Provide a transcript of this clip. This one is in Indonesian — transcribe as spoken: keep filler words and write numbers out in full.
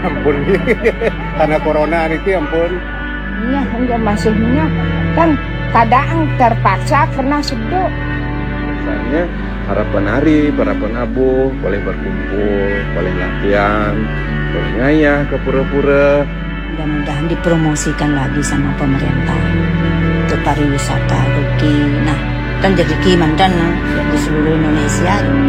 ampun. Karena corona niki ampun. Iya, enggak masihnya kan kadang terpaksa karena seduk. Misalnya harapan hari para penabuh boleh berkumpul, boleh latihan, boleh ngayah ke pura-pura. Mudah-mudahan dipromosikan lagi sama pemerintah untuk pariwisata Ruki. Nah, kan jadi Mantan di seluruh Indonesia.